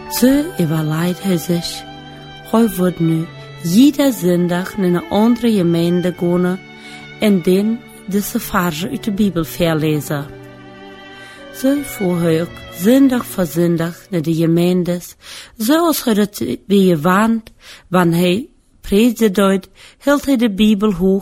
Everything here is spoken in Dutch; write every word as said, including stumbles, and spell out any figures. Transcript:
Zo überlegt hij zich, hij wordt nu jede zondag naar een andere gemeente gaan en dan deze versen uit de Bijbel voorlezen. Zo voert hij ook zondag voor zondag naar de gemeentes, zoals hij dat bij gewend, wanneer hij predigte deed, hield hij de Bijbel hoog